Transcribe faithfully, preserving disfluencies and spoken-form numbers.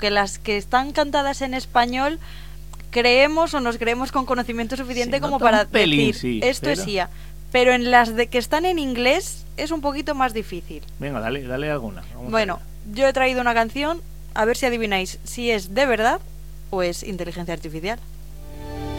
que las que están cantadas en español creemos o nos creemos con conocimiento suficiente Se como nota para un pelín, decir sí, esto pero... es I A. Pero en las de que están en inglés es un poquito más difícil. Venga, dale, dale alguna. Vamos Bueno, yo he traído una canción, a ver si adivináis si es de verdad o es inteligencia artificial.